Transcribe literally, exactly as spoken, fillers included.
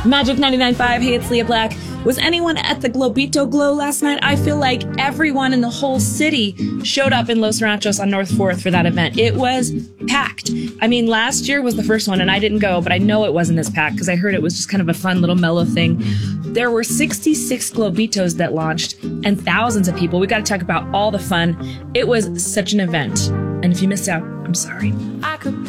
Magic ninety-nine point five, hey, it's Leah Black. Was anyone at the Globito Glow last night? I feel like everyone in the whole city showed up in Los Ranchos on North fourth for that event. It was packed. I mean, last year was the first one, and I didn't go, but I know it wasn't as packed because I heard it was just kind of a fun little mellow thing. There were sixty-six Globitos that launched and thousands of people. We got to talk about all the fun. It was such an event. And if you missed out, I'm sorry. I could